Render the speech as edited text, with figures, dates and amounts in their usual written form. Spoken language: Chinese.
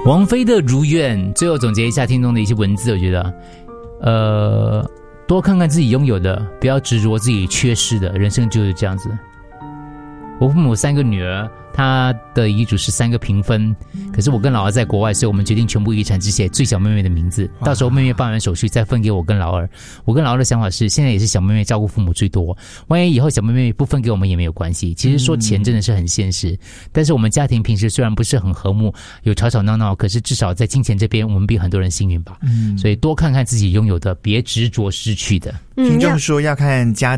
王菲的如愿，最后总结一下听众的一些文字，我觉得，多看看自己拥有的，不要执着自己缺失的，人生就是这样子。我父母3个女儿，她的遗嘱是3个平分，可是我跟老二在国外，所以我们决定全部遗产只写最小妹妹的名字，到时候妹妹办完手续再分给我跟老二。我跟老二的想法是，现在也是小妹妹照顾父母最多，万一以后小妹妹不分给我们也没有关系。其实说钱真的是很现实，但是我们家庭平时虽然不是很和睦，有吵吵闹闹，可是至少在金钱这边我们比很多人幸运吧。所以多看看自己拥有的，别执着失去的。 听众说要看家